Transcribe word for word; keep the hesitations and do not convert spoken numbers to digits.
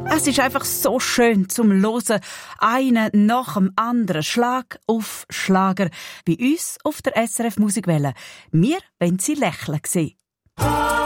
Es ist einfach so schön zum Hören. Einen nach dem anderen, Schlag auf Schlager. Bei uns auf der S R F Musikwelle. Wir wollen sie lächeln sehen.